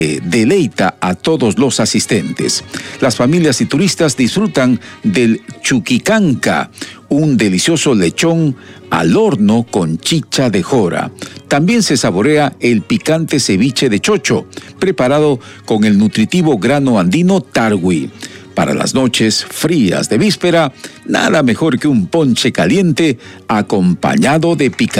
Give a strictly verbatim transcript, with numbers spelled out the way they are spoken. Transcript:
deleita a todos los asistentes. Las familias y turistas disfrutan del chuquicanca, un delicioso lechón al horno con chicha de jora. También se saborea el picante ceviche de chocho, preparado con el nutritivo grano andino tarwi. Para las noches frías de víspera, nada mejor que un ponche caliente acompañado de picante.